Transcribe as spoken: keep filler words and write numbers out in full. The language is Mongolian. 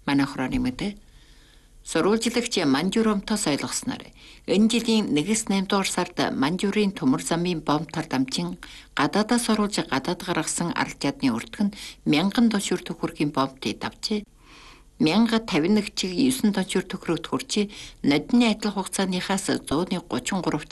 Манайхроо нэмэдэ. Сурвалжлагч Манжуромтоос ойлгосноор энэ жилийн нэгээс наймдугаар сард Манжурын төмөр замын бомбтар дамжин гадаадаас оруулж гадаад гаргасан арал чадны өртгөн мянган тоншуур төгрөгийн бомбтыг давжээ. мянга тавин нэг чиг есөн тоншуур төгрөгт хүрчээ. Нодны адил хугацааныхаас зуун гучин гурав